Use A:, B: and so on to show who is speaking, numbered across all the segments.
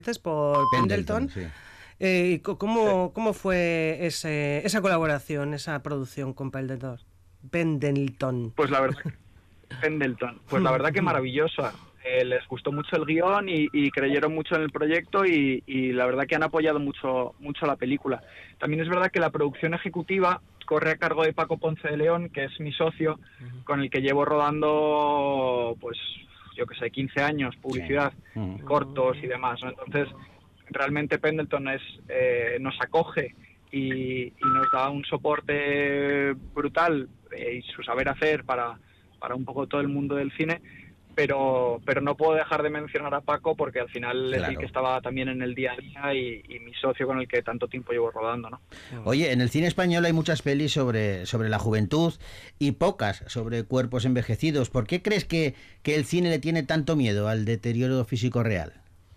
A: por
B: Pendleton,
A: Pendleton.
B: sí.
A: ¿Cómo fue esa colaboración, esa producción con Pendleton? Pendleton.
C: Pues la verdad, Pendleton, pues la verdad que maravillosa. Les gustó mucho el guión y creyeron mucho en el proyecto y la verdad que han apoyado mucho la película. También es verdad que la producción ejecutiva corre a cargo de Paco Ponce de León, que es mi socio, con el que llevo rodando, pues, yo que sé, 15 años, publicidad, cortos y demás, ¿no? Entonces, realmente Pendleton nos acoge y nos da un soporte brutal y su saber hacer para un poco todo el mundo del cine, pero no puedo dejar de mencionar a Paco porque al final es el que estaba también en el día a día y mi socio con el que tanto tiempo llevo rodando, ¿no?
B: Oye, en el cine español hay muchas pelis sobre la juventud y pocas sobre cuerpos envejecidos. ¿Por qué crees que el cine le tiene tanto miedo al deterioro físico real?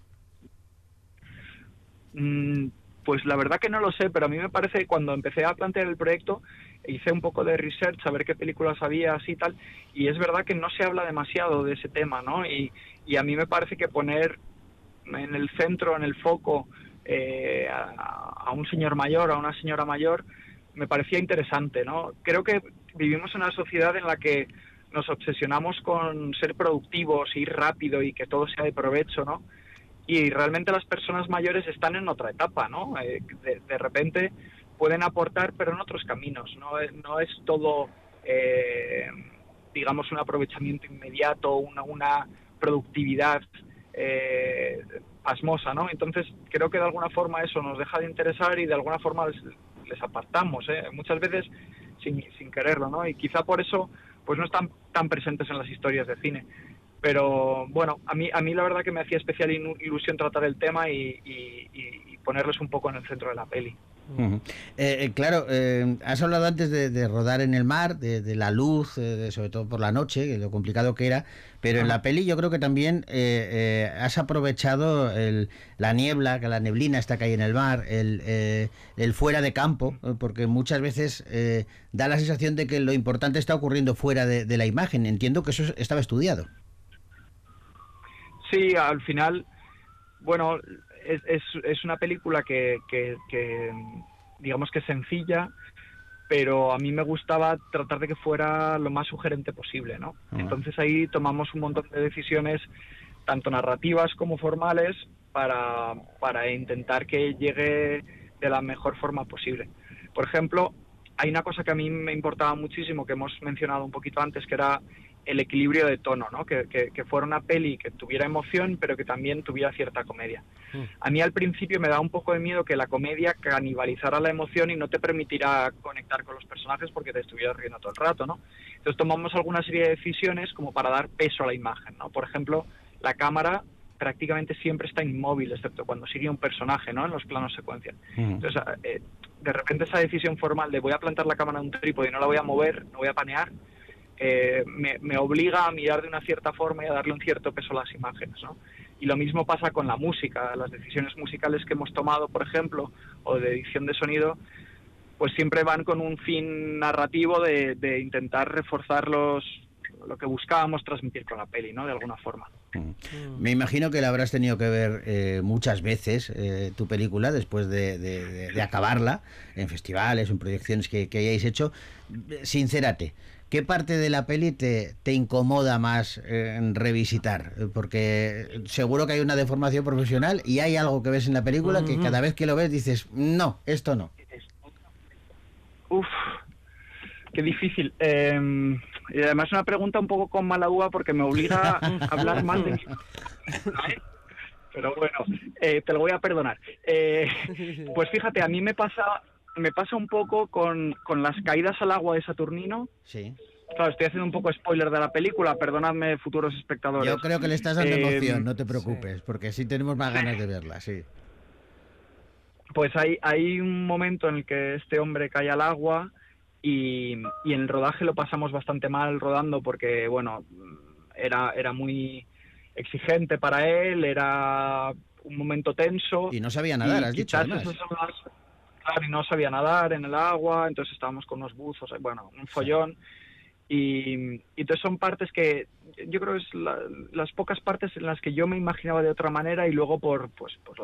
C: Pues la verdad que no lo sé, pero a mí me parece que cuando empecé a plantear el proyecto hice un poco de research, a ver qué películas había, así tal, y es verdad que no se habla demasiado de ese tema, ¿no? Y a mí me parece que poner en el centro, en el foco, a un señor mayor, a una señora mayor, me parecía interesante, ¿no? Creo que vivimos en una sociedad en la que nos obsesionamos con ser productivos, ir rápido y que todo sea de provecho, ¿no? Y realmente las personas mayores están en otra etapa, ¿no? De repente pueden aportar, pero en otros caminos. No es todo, digamos, un aprovechamiento inmediato, una productividad pasmosa, ¿no? Entonces creo que de alguna forma eso nos deja de interesar y de alguna forma les apartamos, muchas veces sin quererlo, ¿no? Y quizá por eso pues no están tan presentes en las historias de cine. Pero bueno, a mí la verdad que me hacía especial ilusión tratar el tema y ponerles un poco en el centro de la peli.
B: Claro, has hablado antes de rodar en el mar, de la luz, sobre todo por la noche, que lo complicado que era, pero en la peli yo creo que también has aprovechado la niebla, que la neblina está que hay en el mar, el fuera de campo, porque muchas veces da la sensación de que lo importante está ocurriendo fuera de la imagen. Entiendo que eso estaba estudiado.
C: Sí, al final, bueno, es una película que digamos que es sencilla, pero a mí me gustaba tratar de que fuera lo más sugerente posible, ¿no? Entonces ahí tomamos un montón de decisiones, tanto narrativas como formales, para intentar que llegue de la mejor forma posible. Por ejemplo, hay una cosa que a mí me importaba muchísimo, que hemos mencionado un poquito antes, que era el equilibrio de tono, ¿no? Que fuera una peli que tuviera emoción, pero que también tuviera cierta comedia. A mí al principio me daba un poco de miedo que la comedia canibalizara la emoción y no te permitirá conectar con los personajes porque te estuvieras riendo todo el rato, ¿no? Entonces tomamos alguna serie de decisiones como para dar peso a la imagen, ¿no? Por ejemplo, la cámara prácticamente siempre está inmóvil, excepto cuando sigue un personaje, ¿no? En los planos secuencia. Entonces, de repente esa decisión formal de voy a plantar la cámara en un trípode y no la voy a mover, no voy a panear, me obliga a mirar de una cierta forma y a darle un cierto peso a las imágenes, ¿no? Y lo mismo pasa con la música. Las decisiones musicales que hemos tomado, por ejemplo, o de edición de sonido, pues siempre van con un fin narrativo de intentar reforzar lo que buscábamos transmitir con la peli, ¿no? De alguna forma.
B: Me imagino que la habrás tenido que ver muchas veces, tu película, después de acabarla, en festivales, en proyecciones que hayáis hecho. Sincérate, ¿qué parte de la peli te incomoda más revisitar? Porque seguro que hay una deformación profesional y hay algo que ves en la película que cada vez que lo ves dices, no, esto no.
C: Uf, qué difícil. Y además una pregunta un poco con mala uva porque me obliga a hablar mal de mí. Pero bueno, te lo voy a perdonar. Pues fíjate, a mí me pasa un poco con las caídas al agua de Saturnino.
B: Sí.
C: Claro, estoy haciendo un poco spoiler de la película, perdonadme, futuros espectadores.
B: Yo creo que le estás dando emoción, no te preocupes, porque sí tenemos más ganas de verla, sí.
C: Pues hay un momento en el que este hombre cae al agua y en el rodaje lo pasamos bastante mal rodando porque, bueno, era muy exigente para él, era un momento tenso.
B: Y no sabía nadar, has dicho, además.
C: Claro, y no sabía nadar en el agua, entonces estábamos con unos buzos, bueno, un follón. Y entonces son partes que yo creo que es las pocas partes en las que yo me imaginaba de otra manera y luego por